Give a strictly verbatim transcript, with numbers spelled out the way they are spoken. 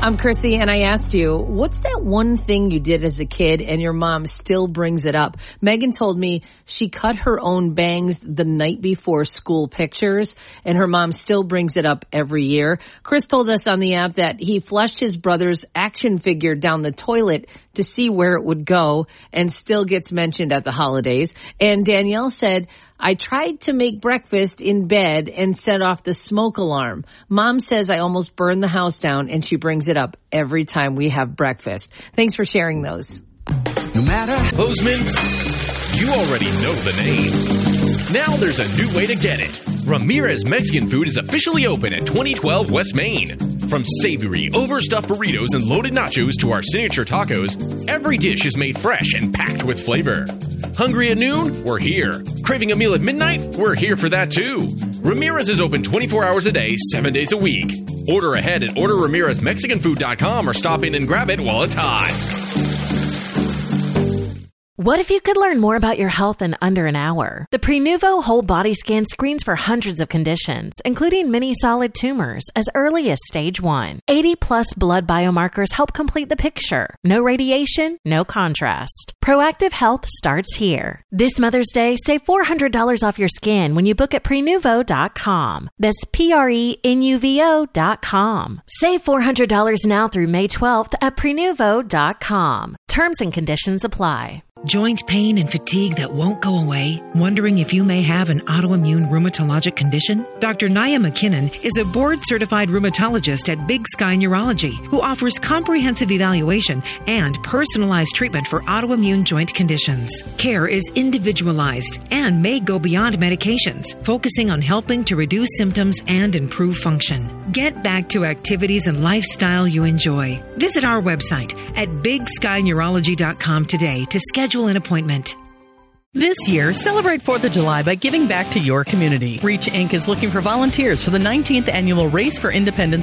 I'm Chrissy, and I asked you, what's that one thing you did as a kid and your mom still brings it up? Megan told me she cut her own bangs the night before school pictures, and her mom still brings it up every year. Chris told us on the app that he flushed his brother's action figure down the toilet to see where it would go and still gets mentioned at the holidays. And Danielle said, I tried to make breakfast in bed and set off the smoke alarm. Mom says I almost burned the house down, and she brings it up every time we have breakfast. Thanks for sharing those. No matter. Bozeman, you already know the name. Now there's a new way to get it. Ramirez Mexican Food is officially open at twenty twelve West Main. From savory, overstuffed burritos and loaded nachos to our signature tacos, every dish is made fresh and packed with flavor. Hungry at noon? We're here. Craving a meal at midnight? We're here for that too. Ramirez is open twenty-four hours a day, seven days a week. Order ahead at order ramirez mexican food dot com or stop in and grab it while it's hot. What if you could learn more about your health in under an hour? The Prenuvo Whole Body Scan screens for hundreds of conditions, including many solid tumors, as early as stage one. eighty plus blood biomarkers help complete the picture. No radiation, no contrast. Proactive health starts here. This Mother's Day, save four hundred dollars off your scan when you book at prenuvo dot com. That's P R E N U V O dot com. Save four hundred dollars now through May twelfth at prenuvo dot com. Terms and conditions apply. Joint pain and fatigue that won't go away? Wondering if you may have an autoimmune rheumatologic condition? Doctor Naya McKinnon is a board-certified rheumatologist at Big Sky Neurology who offers comprehensive evaluation and personalized treatment for autoimmune joint conditions. Care is individualized and may go beyond medications, focusing on helping to reduce symptoms and improve function. Get back to activities and lifestyle you enjoy. Visit our website at big sky neurology dot com today to schedule an appointment. This year, celebrate fourth of July by giving back to your community. Reach Incorporated is looking for volunteers for the nineteenth annual Race for Independence